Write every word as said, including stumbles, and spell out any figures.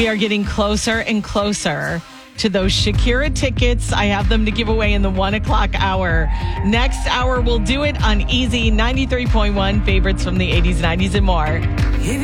We are getting closer and closer to those Shakira tickets. I have them to give away in the one o'clock hour. Next hour, we'll do it on Easy ninety-three point one, favorites from the eighties, nineties, and more.